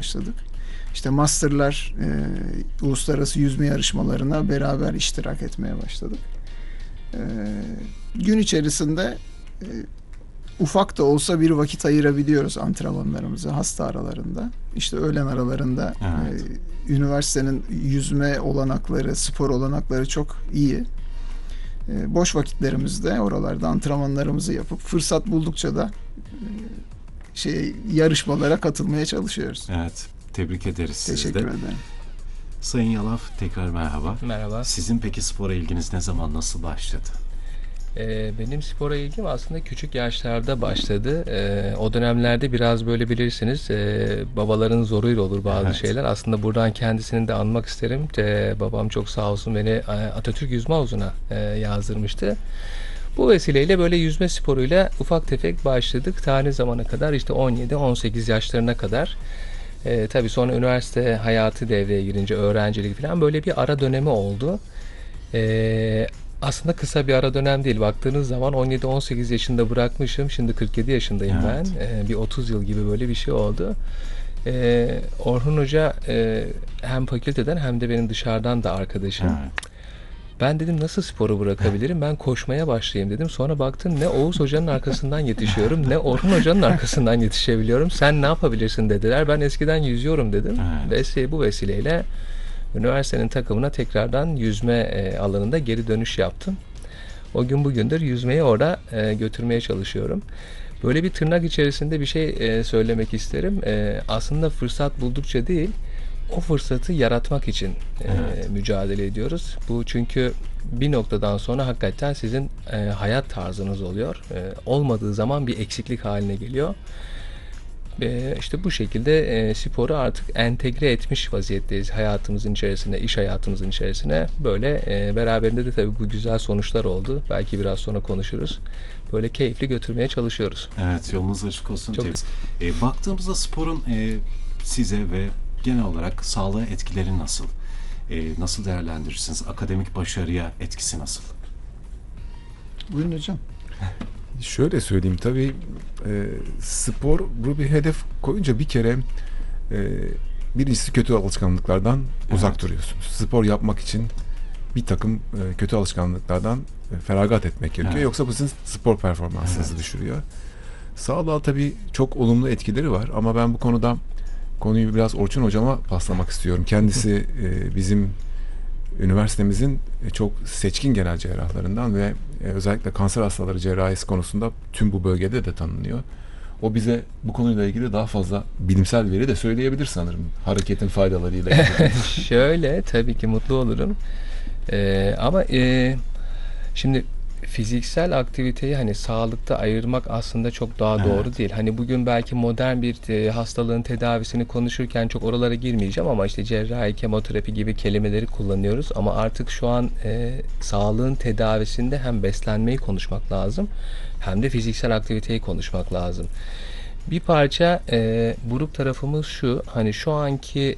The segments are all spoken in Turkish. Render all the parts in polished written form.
başladık. İşte masterlar, uluslararası yüzme yarışmalarına beraber iştirak etmeye başladık. Gün içerisinde ufak da olsa bir vakit ayırabiliyoruz antrenmanlarımıza hasta aralarında. İşte öğlen aralarında üniversitenin yüzme olanakları, spor olanakları çok iyi. Boş vakitlerimizde oralarda antrenmanlarımızı yapıp fırsat buldukça da yarışmalara katılmaya çalışıyoruz. Evet, tebrik ederiz sizi de. Teşekkür ederim. Sayın Yalaf, tekrar merhaba. Merhaba. Sizin peki spora ilginiz ne zaman, nasıl başladı? Benim spora ilgim aslında küçük yaşlarda başladı. O dönemlerde biraz böyle bilirsiniz babaların zoruyla olur bazı şeyler. Aslında buradan kendisini de anmak isterim. Babam çok sağ olsun beni Atatürk Yüzme Havuzu'na yazdırmıştı. Bu vesileyle böyle yüzme sporuyla ufak tefek başladık. Ta ne zamana kadar işte 17-18 yaşlarına kadar. Tabii sonra üniversite hayatı devreye girince öğrencilik falan böyle bir ara dönemi oldu. Aslında kısa bir ara dönem değil. Baktığınız zaman 17-18 yaşında bırakmışım. Şimdi 47 yaşındayım ben. Bir 30 yıl gibi böyle bir şey oldu. Orhun Hoca hem fakülteden hem de benim dışarıdan da arkadaşım. Ben dedim nasıl sporu bırakabilirim? Ben koşmaya başlayayım dedim. Sonra baktım ne Oğuz Hoca'nın arkasından yetişiyorum ne Orhun Hoca'nın arkasından yetişebiliyorum. Sen ne yapabilirsin dediler. Ben eskiden yüzüyorum dedim. Ve bu vesileyle üniversitenin takımına tekrardan yüzme alanında geri dönüş yaptım. O gün bugündür yüzmeyi orada götürmeye çalışıyorum. Böyle bir tırnak içerisinde bir şey söylemek isterim. Aslında fırsat buldukça değil, o fırsatı yaratmak için mücadele ediyoruz. Bu çünkü bir noktadan sonra hakikaten sizin hayat tarzınız oluyor. Olmadığı zaman bir eksiklik haline geliyor. İşte bu şekilde sporu artık entegre etmiş vaziyetteyiz hayatımızın içerisine, iş hayatımızın içerisine. Böyle beraberinde de tabii bu güzel sonuçlar oldu. Belki biraz sonra konuşuruz. Böyle keyifli götürmeye çalışıyoruz. Evet, yolunuz açık olsun. Baktığımızda sporun size ve genel olarak sağlığa etkileri nasıl? Nasıl değerlendirirsiniz? Akademik başarıya etkisi nasıl? Buyurun hocam. Şöyle söyleyeyim tabii spor bu bir hedef koyunca bir kere birincisi kötü alışkanlıklardan uzak duruyorsunuz. Spor yapmak için bir takım kötü alışkanlıklardan feragat etmek gerekiyor. Yoksa bu sizin spor performansınızı düşürüyor. Sağlığa tabii çok olumlu etkileri var ama ben bu konuyu biraz Orçun hocama paslamak istiyorum. Kendisi bizim üniversitemizin çok seçkin genel cerrahlarından ve özellikle kanser hastaları cerrahisi konusunda tüm bu bölgede de tanınıyor. O bize bu konuyla ilgili daha fazla bilimsel veri de söyleyebilir sanırım. Hareketin faydalarıyla ilgili. Şöyle tabii ki mutlu olurum. Ama şimdi fiziksel aktiviteyi hani sağlıkta ayırmak aslında çok daha doğru değil. Hani bugün belki modern bir hastalığın tedavisini konuşurken çok oralara girmeyeceğim ama işte cerrahi, kemoterapi gibi kelimeleri kullanıyoruz. Ama artık şu an sağlığın tedavisinde hem beslenmeyi konuşmak lazım hem de fiziksel aktiviteyi konuşmak lazım. Bir parça buruk tarafımız şu, hani şu anki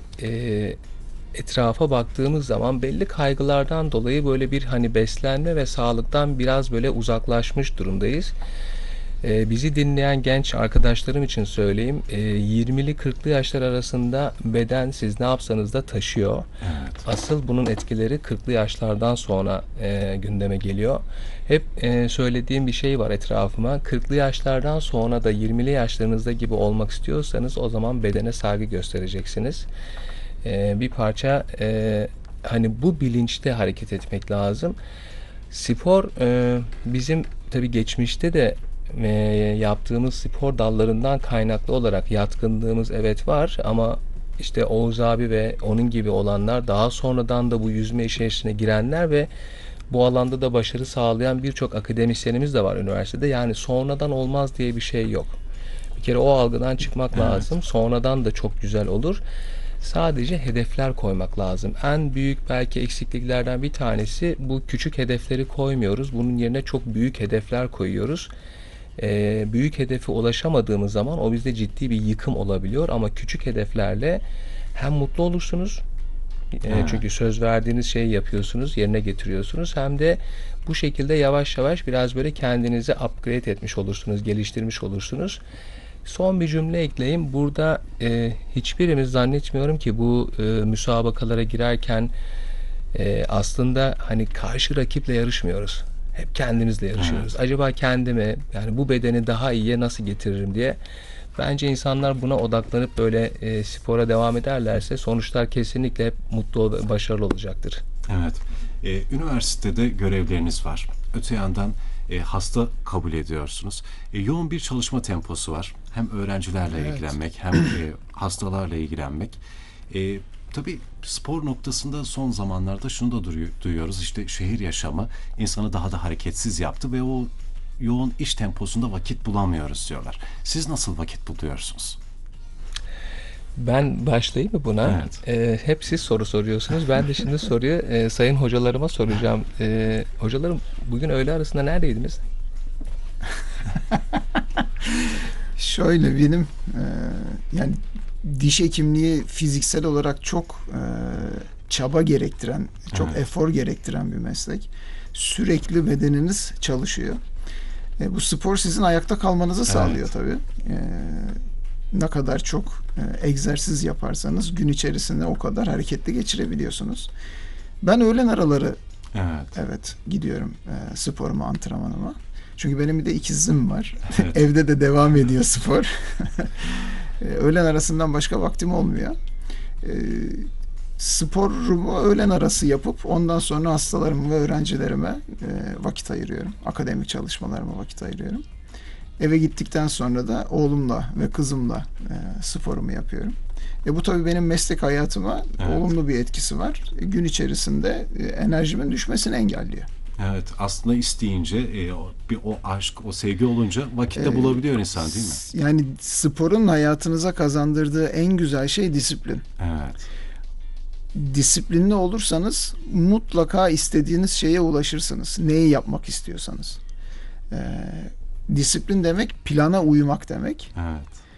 etrafa baktığımız zaman belli kaygılardan dolayı böyle bir hani beslenme ve sağlıktan biraz böyle uzaklaşmış durumdayız. Bizi dinleyen genç arkadaşlarım için söyleyeyim, 20'li 40'lı yaşlar arasında beden siz ne yapsanız da taşıyor. Asıl bunun etkileri 40'lı yaşlardan sonra gündeme geliyor. Hep söylediğim bir şey var etrafıma. 40'lı yaşlardan sonra da 20'li yaşlarınızda gibi olmak istiyorsanız o zaman bedene saygı göstereceksiniz. Bir parça hani bu bilinçte hareket etmek lazım. Spor bizim tabii geçmişte de yaptığımız spor dallarından kaynaklı olarak yatkınlığımız evet var ama işte Oğuz abi ve onun gibi olanlar daha sonradan da bu yüzme içerisine girenler ve bu alanda da başarı sağlayan birçok akademisyenimiz de var üniversitede. Yani sonradan olmaz diye bir şey yok. Bir kere o algıdan çıkmak lazım. Sonradan da çok güzel olur. Sadece hedefler koymak lazım. En büyük belki eksikliklerden bir tanesi bu küçük hedefleri koymuyoruz. Bunun yerine çok büyük hedefler koyuyoruz. Büyük hedefe ulaşamadığımız zaman o bizde ciddi bir yıkım olabiliyor. Ama küçük hedeflerle hem mutlu olursunuz. Çünkü söz verdiğiniz şeyi yapıyorsunuz, yerine getiriyorsunuz. Hem de bu şekilde yavaş yavaş biraz böyle kendinizi upgrade etmiş olursunuz, geliştirmiş olursunuz. Son bir cümle ekleyeyim. Burada hiçbirimiz zannetmiyorum ki bu müsabakalara girerken aslında hani karşı rakiple yarışmıyoruz. Hep kendimizle yarışıyoruz. Acaba kendimi, yani bu bedeni daha iyiye nasıl getiririm diye. Bence insanlar buna odaklanıp böyle spora devam ederlerse sonuçlar kesinlikle hep mutlu, başarılı olacaktır. Evet. Üniversitede görevleriniz var. Öte yandan hasta kabul ediyorsunuz. Yoğun bir çalışma temposu var. Hem öğrencilerle Evet. ilgilenmek hem hastalarla ilgilenmek. Tabii spor noktasında son zamanlarda şunu da duyuyoruz. İşte şehir yaşamı insanı daha da hareketsiz yaptı ve o yoğun iş temposunda vakit bulamıyoruz diyorlar. Siz nasıl vakit buluyorsunuz? Ben başlayayım mı buna? Hep siz soru soruyorsunuz. Ben de şimdi soruyu sayın hocalarıma soracağım. Hocalarım, bugün öğle arasında neredeydiniz? Şöyle benim yani diş hekimliği fiziksel olarak çok çaba gerektiren, çok Evet. efor gerektiren bir meslek. Sürekli bedeniniz çalışıyor. Bu spor sizin ayakta kalmanızı sağlıyor tabii. Ne kadar çok egzersiz yaparsanız gün içerisinde o kadar hareketli geçirebiliyorsunuz. Ben öğlen araları evet gidiyorum sporuma, antrenmanıma. Çünkü benim bir de ikizim var. Evet. Evde de devam ediyor spor. Öğlen arasından başka vaktim olmuyor. Sporumu öğlen arası yapıp ondan sonra hastalarıma ve öğrencilerime vakit ayırıyorum. Akademik çalışmalarıma vakit ayırıyorum. Eve gittikten sonra da oğlumla ve kızımla sporumu yapıyorum. Bu tabii benim meslek hayatıma olumlu bir etkisi var. Gün içerisinde enerjimin düşmesini engelliyor. Evet, aslında isteyince o aşk, o sevgi olunca vakit de bulabiliyor insan, değil mi? Yani sporun hayatınıza kazandırdığı en güzel şey disiplin. Evet. Disiplinli olursanız mutlaka istediğiniz şeye ulaşırsınız. Neyi yapmak istiyorsanız. Disiplin demek plana uymak demek. Evet.